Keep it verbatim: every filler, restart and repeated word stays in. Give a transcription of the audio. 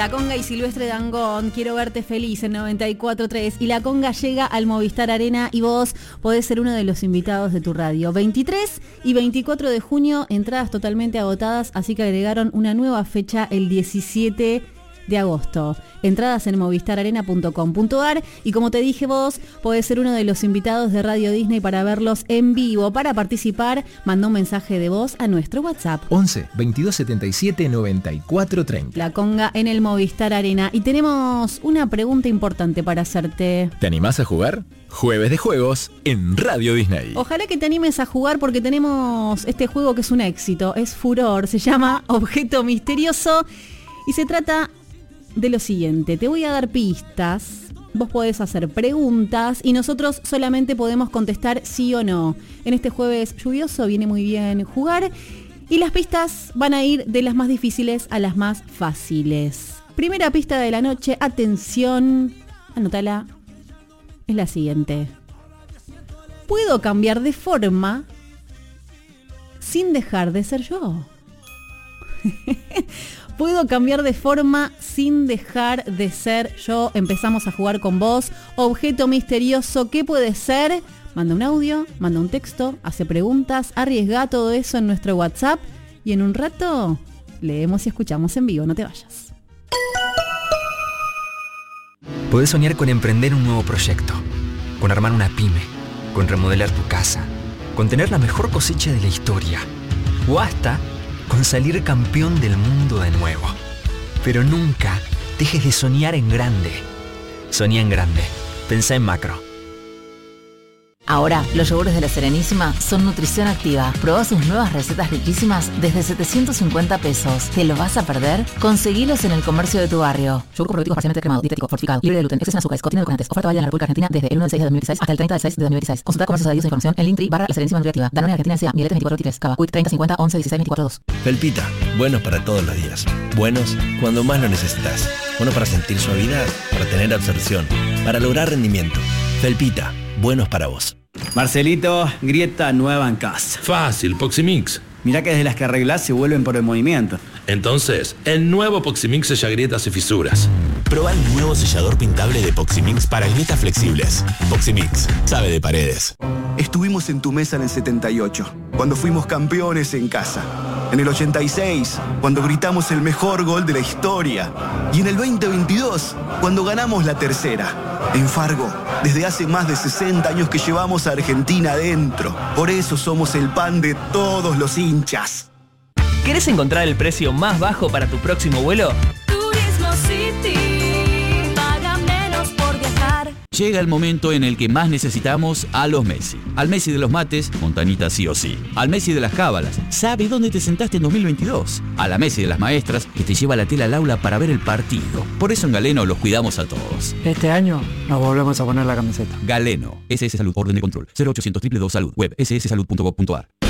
La Conga y Silvestre Dangond, quiero verte feliz en noventa y cuatro tres. Y la Conga llega al Movistar Arena y vos podés ser uno de los invitados de tu radio. veintitrés y veinticuatro de junio, entradas totalmente agotadas, así que agregaron una nueva fecha el diecisiete de agosto. Entradas en movistar arena punto com punto a r y como te dije vos, podés ser uno de los invitados de Radio Disney para verlos en vivo. Para participar, manda un mensaje de voz a nuestro WhatsApp. once veintidós setenta y siete noventa y cuatro treinta. La Conga en el Movistar Arena. Y tenemos una pregunta importante para hacerte. ¿Te animás a jugar? Jueves de Juegos en Radio Disney. Ojalá que te animes a jugar porque tenemos este juego que es un éxito, es furor, se llama Objeto Misterioso y se trata de lo siguiente. Te voy a dar pistas, vos podés hacer preguntas y nosotros solamente podemos contestar sí o no. En este jueves lluvioso viene muy bien jugar y las pistas van a ir de las más difíciles a las más fáciles. Primera pista de la noche, atención, anótala, es la siguiente. Puedo cambiar de forma sin dejar de ser yo. Puedo cambiar de forma sin dejar de ser yo. Empezamos a jugar con vos. Objeto misterioso, ¿qué puede ser? Manda un audio, manda un texto, hace preguntas, arriesga todo eso en nuestro WhatsApp y en un rato leemos y escuchamos en vivo. No te vayas. Podés soñar con emprender un nuevo proyecto, con armar una pyme, con remodelar tu casa, con tener la mejor cosecha de la historia o hasta con salir campeón del mundo de nuevo. Pero nunca dejes de soñar en grande. Soñá en grande. Pensá en macro. Ahora, los yogures de La Serenísima son nutrición activa. Probá sus nuevas recetas riquísimas desde setecientos cincuenta pesos. ¿Te lo vas a perder? Conseguilos en el comercio de tu barrio. Yogur probiótico parcialmente cremado, dietético, fortificado, libre de gluten, exceso en azúcares, contiene edulcorantes. Oferta válida en la República Argentina desde el uno del seis de dos mil dieciséis hasta el treinta del seis de dos mil dieciséis. Consulta comercios adheridos e información en Linktree barra La Serenísima Nutriactiva. Danone Argentina S A, Mieletes veinticuatro veintitrés, Cava, Quick treinta cincuenta once dieciséis veinticuatro dos. Felpita, buenos para todos los días. Buenos cuando más lo necesitas. Buenos para sentir suavidad, para tener absorción, para lograr rendimiento. Felpita, buenos para vos. Marcelito, grieta nueva en casa. Fácil, Poximix. Mirá que desde las que arreglás se vuelven por el movimiento. Entonces, el nuevo Poximix sella grietas y fisuras. Proba el nuevo sellador pintable de Poximix para grietas flexibles. Poximix, sabe de paredes. Estuvimos en tu mesa en el setenta y ocho, cuando fuimos campeones en casa. En el ochenta y seis, cuando gritamos el mejor gol de la historia. Y en el veinte veintidós, cuando ganamos la tercera. En Fargo, desde hace más de sesenta años que llevamos a Argentina adentro. Por eso somos el pan de todos los hinchas. ¿Querés encontrar el precio más bajo para tu próximo vuelo? Turismo City, paga menos por viajar. Llega el momento en el que más necesitamos a los Messi. Al Messi de los mates, Montanita sí o sí. Al Messi de las cábalas, sabe dónde te sentaste en dos mil veintidós. A la Messi de las maestras, que te lleva la tela al aula para ver el partido. Por eso en Galeno los cuidamos a todos. Este año nos volvemos a poner la camiseta. Galeno, S S Salud, orden de control, cero ochocientos doble u doble u doble u punto salud, web ese ese salud punto gov punto a r.